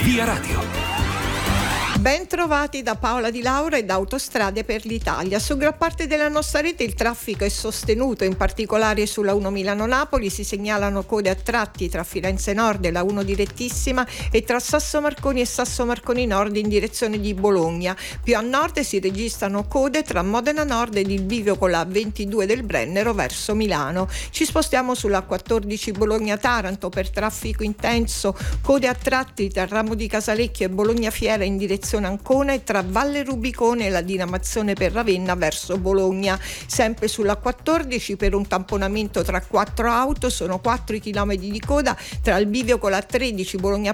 Via Radio. Ben trovati da Paola Di Laura e da Autostrade per l'Italia. Su gran parte della nostra rete il traffico è sostenuto, in particolare sulla 1 Milano-Napoli si segnalano code a tratti tra Firenze Nord e la 1 direttissima e tra Sasso Marconi e Sasso Marconi Nord in direzione di Bologna. Più a nord si registrano code tra Modena Nord ed il bivio con la 22 del Brennero verso Milano. Ci spostiamo sulla 14 Bologna-Taranto per traffico intenso, code a tratti tra Ramo di Casalecchio e Bologna Fiera in direzione Ancona e tra Valle Rubicone e la diramazione per Ravenna verso Bologna. Sempre sulla 14 per un tamponamento tra 4 auto sono 4 km di coda tra il bivio con la 13 Bologna